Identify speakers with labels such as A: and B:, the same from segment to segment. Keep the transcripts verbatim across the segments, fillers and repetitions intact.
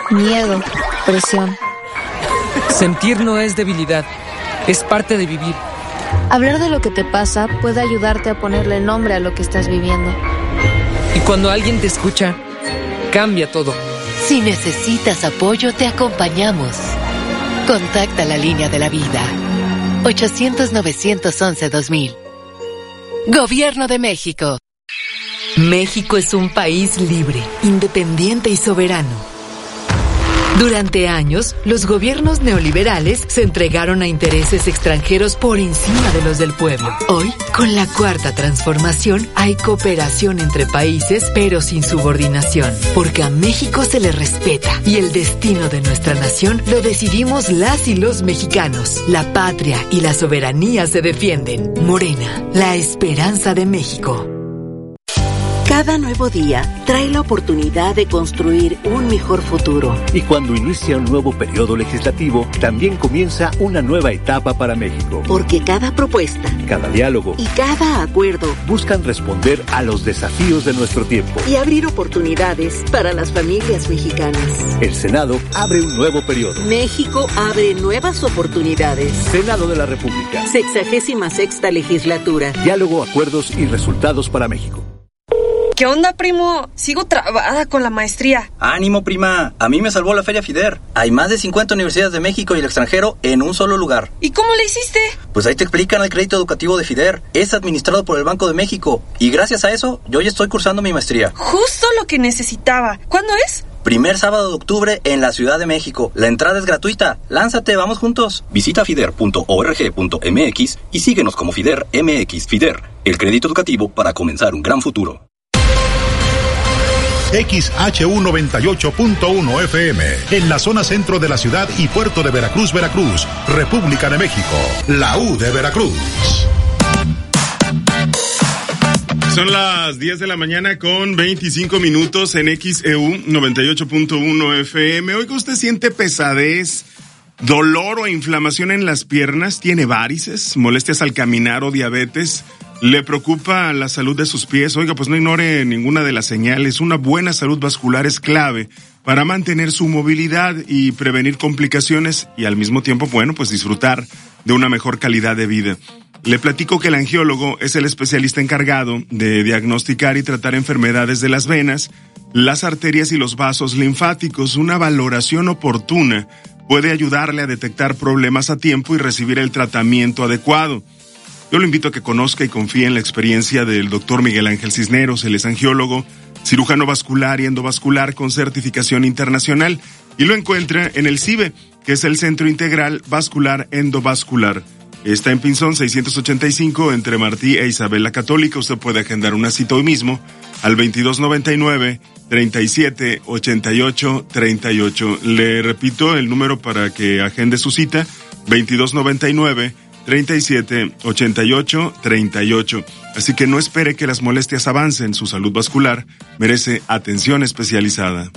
A: miedo, presión.
B: Sentir no es debilidad, es parte de vivir.
A: Hablar de lo que te pasa puede ayudarte a ponerle nombre a lo que estás viviendo.
B: Y cuando alguien te escucha, cambia todo.
C: Si necesitas apoyo, te acompañamos. Contacta la línea de la vida. ochocientos, novecientos once, dos mil. Gobierno de México. México es un país libre, independiente y soberano. Durante años, los gobiernos neoliberales se entregaron a intereses extranjeros por encima de los del pueblo. Hoy, con la cuarta transformación, hay cooperación entre países, pero sin subordinación. Porque a México se le respeta y el destino de nuestra nación lo decidimos las y los mexicanos. La patria y la soberanía se defienden. Morena, la esperanza de México.
D: Cada nuevo día trae la oportunidad de construir un mejor futuro.
E: Y cuando inicia un nuevo periodo legislativo, también comienza una nueva etapa para México.
D: Porque cada propuesta,
E: cada diálogo
D: y cada acuerdo
E: buscan responder a los desafíos de nuestro tiempo
D: y abrir oportunidades para las familias mexicanas.
E: El Senado abre un nuevo periodo.
D: México abre nuevas oportunidades.
E: Senado de la República.
D: Sexagésima sexta legislatura.
E: Diálogo, acuerdos y resultados para México.
F: ¿Qué onda, primo? Sigo trabada con la maestría.
G: ¡Ánimo, prima! A mí me salvó la Feria FIDER. Hay más de cincuenta universidades de México y el extranjero en un solo lugar.
F: ¿Y cómo le hiciste?
G: Pues ahí te explican el crédito educativo de FIDER. Es administrado por el Banco de México. Y gracias a eso, yo ya estoy cursando mi maestría.
F: Justo lo que necesitaba. ¿Cuándo es?
G: Primer sábado de octubre en la Ciudad de México. La entrada es gratuita. Lánzate, vamos juntos. Visita fider punto org punto m x y síguenos como FIDER M X. FIDER, el crédito educativo para comenzar un gran futuro.
H: X H U noventa y ocho punto uno F M, en la zona centro de la ciudad y puerto de Veracruz, Veracruz, República de México, la U de Veracruz.
I: Son las diez de la mañana con veinticinco minutos en X E U noventa y ocho punto uno F M. Oiga, ¿usted siente pesadez, dolor o inflamación en las piernas? ¿Tiene varices, molestias al caminar o diabetes? ¿Le preocupa la salud de sus pies? Oiga, pues no ignore ninguna de las señales. Una buena salud vascular es clave para mantener su movilidad y prevenir complicaciones y al mismo tiempo, bueno, pues disfrutar de una mejor calidad de vida. Le platico que el angiólogo es el especialista encargado de diagnosticar y tratar enfermedades de las venas, las arterias y los vasos linfáticos. Una valoración oportuna puede ayudarle a detectar problemas a tiempo y recibir el tratamiento adecuado. Yo lo invito a que conozca y confíe en la experiencia del doctor Miguel Ángel Cisneros. Él es angiólogo, cirujano vascular y endovascular con certificación internacional y lo encuentra en el CIVE, que es el Centro Integral Vascular Endovascular. Está en Pinzón seiscientos ochenta y cinco entre Martí e Isabel la Católica. Usted puede agendar una cita hoy mismo al veintidós noventa y nueve, treinta y siete, ochenta y ocho, treinta y ocho. Le repito el número para que agende su cita, veintidós noventa y nueve, treinta y siete, ochenta y ocho, treinta y ocho. Así que no espere que las molestias avancen. Su salud vascular merece atención especializada.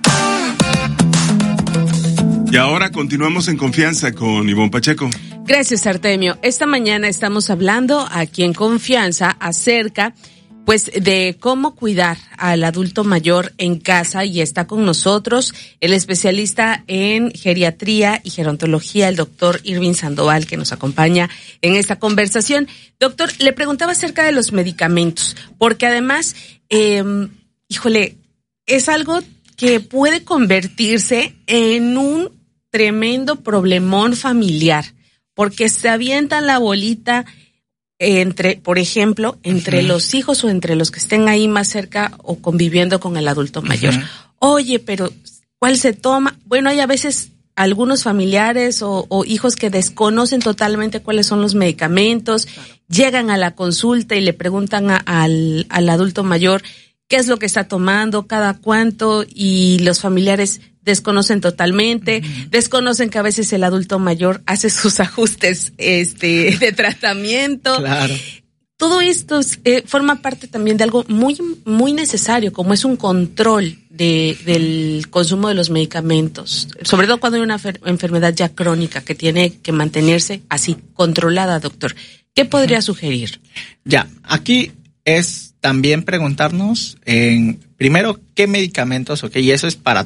I: Y ahora continuamos en confianza con Ivonne Pacheco.
J: Gracias, Artemio. Esta mañana estamos hablando aquí en Confianza acerca pues de cómo cuidar al adulto mayor en casa, y está con nosotros el especialista en geriatría y gerontología, el doctor Irving Sandoval, que nos acompaña en esta conversación. Doctor, le preguntaba acerca de los medicamentos, porque además, eh, híjole, es algo que puede convertirse en un tremendo problemón familiar, porque se avientan la bolita entre, por ejemplo, entre uh-huh. los hijos o entre los que estén ahí más cerca o conviviendo con el adulto mayor. Uh-huh. Oye, pero ¿cuál se toma? Bueno, hay a veces algunos familiares o, o hijos que desconocen totalmente cuáles son los medicamentos, claro. Llegan a la consulta y le preguntan a, al, al adulto mayor qué es lo que está tomando, cada cuánto, y los familiares desconocen totalmente, uh-huh. desconocen que a veces el adulto mayor hace sus ajustes este de tratamiento.
K: Claro.
J: Todo esto eh, forma parte también de algo muy muy necesario, como es un control de del consumo de los medicamentos, sobre todo cuando hay una fer- enfermedad ya crónica que tiene que mantenerse así controlada, doctor. ¿Qué podría uh-huh. sugerir?
K: Ya, aquí es también preguntarnos en primero qué medicamentos, ok, y eso es para